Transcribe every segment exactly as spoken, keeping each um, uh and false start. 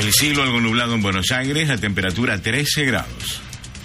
El cielo algo nublado en Buenos Aires, la temperatura trece grados.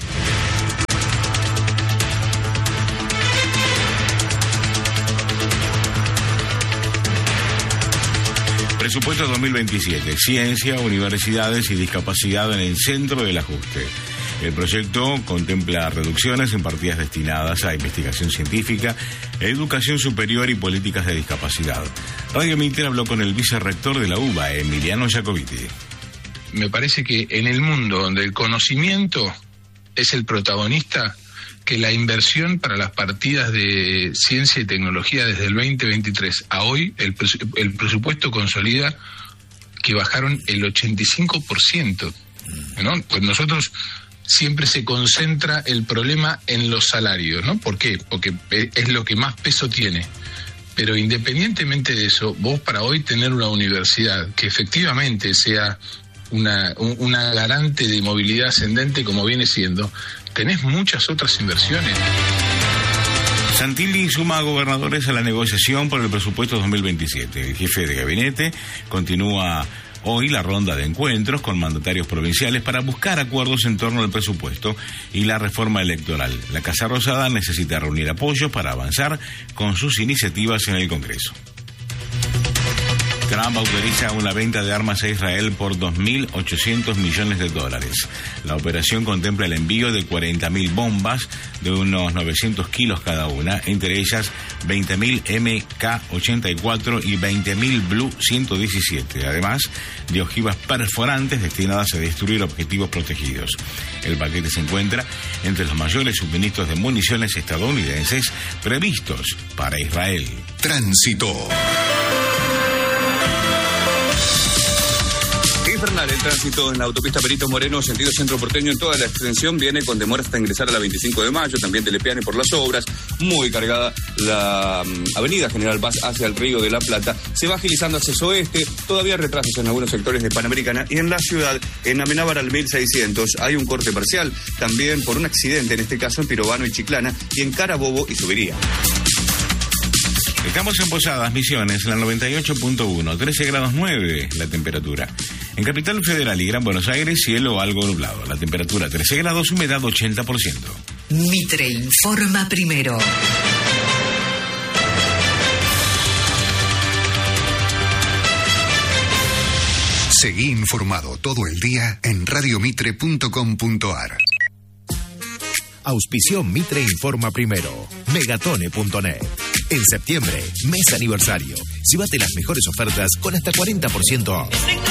Presupuesto dos mil veintisiete. Ciencia, universidades y discapacidad en el centro del ajuste. El proyecto contempla reducciones en partidas destinadas a investigación científica, educación superior y políticas de discapacidad. Radio Mitre habló con el vicerrector de la U B A, Emiliano Jacobiti. Me parece que en el mundo donde el conocimiento es el protagonista, que la inversión para las partidas de ciencia y tecnología desde el veinte veintitrés a hoy, el, presu- el presupuesto consolida que bajaron el ochenta y cinco por ciento, ¿no? Pues nosotros siempre se concentra el problema en los salarios, ¿no? ¿Por qué? Porque es lo que más peso tiene. Pero independientemente de eso, vos para hoy tener una universidad que efectivamente sea una, una garante de movilidad ascendente como viene siendo, tenés muchas otras inversiones. Santilli suma a gobernadores a la negociación por el presupuesto dos mil veintisiete. El jefe de gabinete continúa hoy la ronda de encuentros con mandatarios provinciales para buscar acuerdos en torno al presupuesto y la reforma electoral. La Casa Rosada necesita reunir apoyos para avanzar con sus iniciativas en el Congreso. Trump autoriza una venta de armas a Israel por dos mil ochocientos millones de dólares. La operación contempla el envío de cuarenta mil bombas de unos novecientos kilos cada una, entre ellas veinte mil eme ka ochenta y cuatro y veinte mil Blue ciento diecisiete, además de ojivas perforantes destinadas a destruir objetivos protegidos. El paquete se encuentra entre los mayores suministros de municiones estadounidenses previstos para Israel. Tránsito. Infernal el tránsito en la autopista Perito Moreno, sentido centro porteño, en toda la extensión, viene con demora hasta ingresar a la veinticinco de mayo, también Telepiane por las obras, muy cargada la um, avenida General Paz hacia el Río de la Plata, se va agilizando hacia el oeste, todavía retrasos en algunos sectores de Panamericana, y en la ciudad, en Amenábar al mil seiscientos, hay un corte parcial, también por un accidente, en este caso en Pirobano y Chiclana, y en Carabobo y Subiría. Estamos en Posadas, Misiones, en la noventa y ocho punto uno, trece grados nueve la temperatura. En Capital Federal y Gran Buenos Aires, cielo algo nublado. La temperatura trece grados, humedad ochenta por ciento. Mitre informa primero. Seguí informado todo el día en radio mitre punto com punto a r. Auspició Mitre Informa Primero. Megatone punto net. En septiembre, mes aniversario. Llévate las mejores ofertas con hasta cuarenta por ciento off.